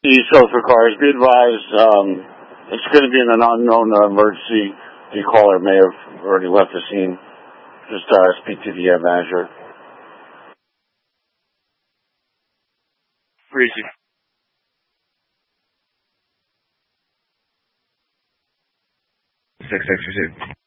East Coast for cars. Be advised, it's going to be an unknown emergency. The caller may have already left the scene. Just speak to the manager. Breezy. 662.